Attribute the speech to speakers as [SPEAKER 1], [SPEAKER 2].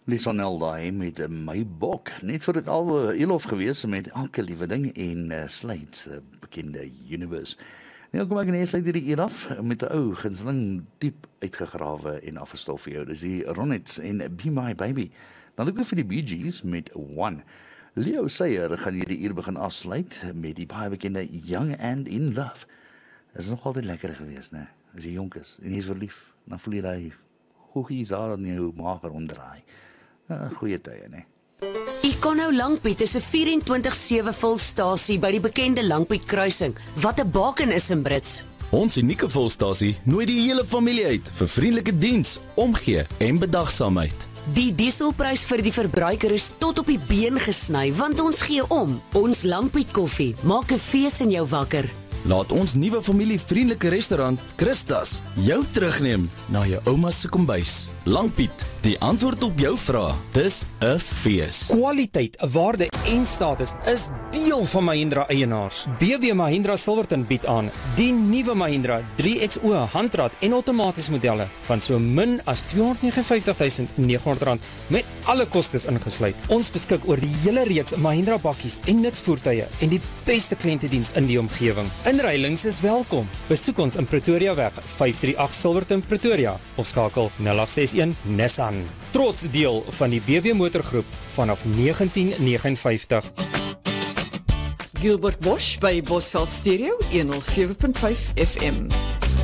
[SPEAKER 1] Lisonel daai met my bok, net vir dit al Elof gewees met elke liewe ding en Slyte se bekende Universe. Nou kom ek net sluit hierdie uur af met 'n ou gunsteling diep uitgegrawe en afgestof vir jou. Dis die Ronettes en Be My Baby. Dan ook vir die Bee Gees met One. Leo Sayer gaan hierdie uur begin afsluit met die baie bekende Young and in Love. Dit is nog altyd lekker geweest, né? As jy jonk is en jy is verlief, dan voel jy daai hoegies daar in jou maag ronddraai. Goeie tye, né?
[SPEAKER 2] Econo Langpiet is 'n 24/7 volstasie by die bekende Langpiet kruising, wat 'n baken is in Brits.
[SPEAKER 3] Ons unieke volstasie nooi die hele familie uit vir vriendelike diens, omgee en bedagsaamheid.
[SPEAKER 2] Die dieselprys vir die verbruiker is tot op die been gesny, want ons gee om. Ons Langpiet koffie maak 'n fees in jou wakker.
[SPEAKER 3] Laat ons nuwe familievriendelike restaurant Christas jou terugneem na jou ouma se kombuis. Langpiet, die antwoord op jou vraag. Dis 'n fees.
[SPEAKER 4] Kwaliteit, waarde en status is deel van Mahindra eienaars. BB Mahindra Silverton bied aan die nuwe Mahindra 3XO handrat en outomaties modelle van so min as R259.900 met alle kostes ingesluit. Ons beskik oor die hele reeks Mahindra bakkies en nutsvoertuie en die beste kliëntediens in die omgewing. Inruilings is welkom. Besoek ons in Pretoriaweg 538 Silverton Pretoria of skakel 0861 Nissan. Trots deel van die BB Motorgroep vanaf 1959.
[SPEAKER 5] Gilbert Bosch by Bosveld Stereo 107.5 FM.